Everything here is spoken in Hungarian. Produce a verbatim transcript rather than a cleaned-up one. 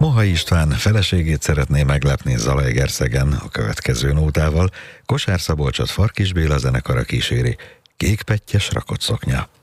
Mohai István feleségét szeretné meglepni Zalaegerszegen a következő nótával. Kosár Szabolcsot Farkis Béla zenekara kíséri. Kékpettyes rakott szoknya.